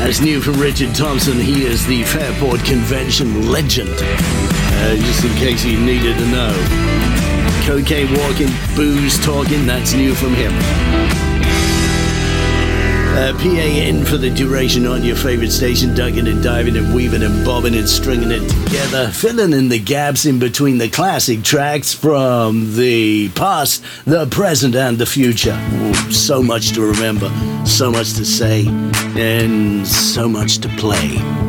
That's new from Richard Thompson. He is the Fairport Convention legend. Just in case you needed to know. Cocaine walking, booze talking, that's new from him. PA in for the duration on your favorite station, ducking and diving and weaving and bobbing and stringing it together, filling in the gaps in between the classic tracks from the past, the present, and the future. Ooh, so much to remember, so much to say, and so much to play.